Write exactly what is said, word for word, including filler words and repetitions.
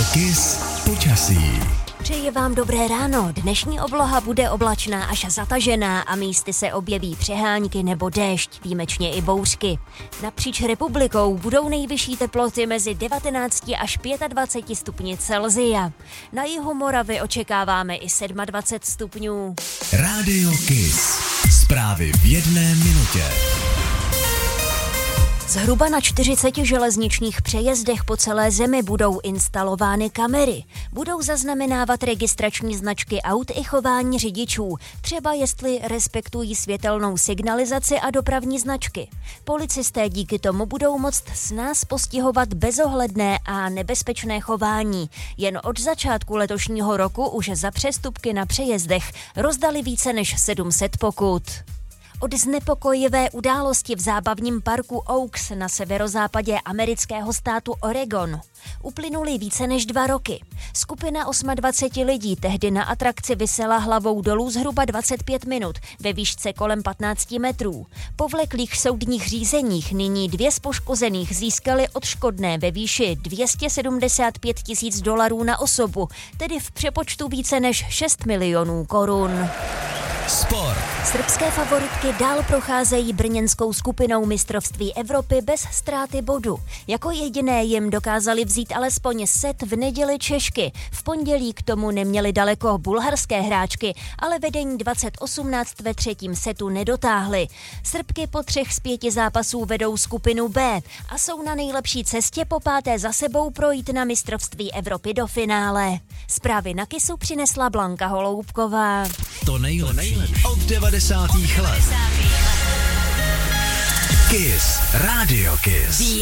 Kiss počasí. Přeji vám dobré ráno. Dnešní obloha bude oblačná až zatažená a místy se objeví přehánky nebo déšť, výjimečně i bouřky. Napříč republikou budou nejvyšší teploty mezi devatenáct až dvacet pět stupni Celsia. Na jihu Moravy očekáváme i dvacet sedm stupňů. Rádio Kiss. Zprávy v jedné minutě. Zhruba na čtyřiceti železničních přejezdech po celé zemi budou instalovány kamery. Budou zaznamenávat registrační značky aut i chování řidičů, třeba jestli respektují světelnou signalizaci a dopravní značky. Policisté díky tomu budou moct snáz postihovat bezohledné a nebezpečné chování. Jen od začátku letošního roku už za přestupky na přejezdech rozdali více než sedm set pokut. Od znepokojivé události v zábavním parku Oaks na severozápadě amerického státu Oregon uplynuly více než dva roky. Skupina dvacet osm lidí tehdy na atrakci visela hlavou dolů zhruba dvacet pět minut ve výšce kolem patnáct metrů. Po vleklých soudních řízeních nyní dvě z poškozených získaly odškodné ve výši dvě stě sedmdesát pět tisíc dolarů na osobu, tedy v přepočtu více než šest milionů korun. Sport. Srbské favoritky dál procházejí brněnskou skupinou mistrovství Evropy bez ztráty bodu. Jako jediné jim dokázali vzít alespoň set v neděli Češky. V pondělí k tomu neměli daleko bulharské hráčky, ale vedení dvacet osmnáct ve třetím setu nedotáhly. Srbky po třech z pěti zápasů vedou skupinu B a jsou na nejlepší cestě po páté za sebou projít na mistrovství Evropy do finále. Zprávy na Kissu přinesla Blanka Holoubková. To nejlepší od devadesátých let. Kiss. Rádio Kiss.